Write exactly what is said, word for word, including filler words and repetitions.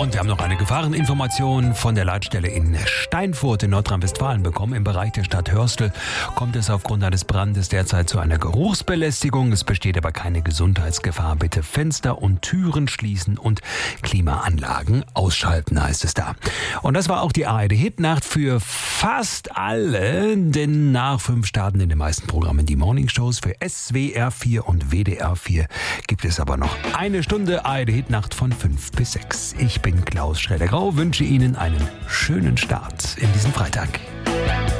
Und wir haben noch eine Gefahreninformation von der Leitstelle in Steinfurt in Nordrhein-Westfalen bekommen. Im Bereich der Stadt Hörstel kommt es aufgrund eines Brandes derzeit zu einer Geruchsbelästigung. Es besteht aber keine Gesundheitsgefahr. Bitte Fenster und Türen schließen und Klimaanlagen ausschalten, heißt es da. Und das war auch die A R D-Hitnacht für fast alle, denn nach fünf starten in den meisten Programmen die Morningshows. Für S W R vier und W D R vier gibt es aber noch eine Stunde A R D-Hitnacht von fünf bis sechs. Ich bin Klaus Schräder-Grau, wünsche Ihnen einen schönen Start in diesen Freitag.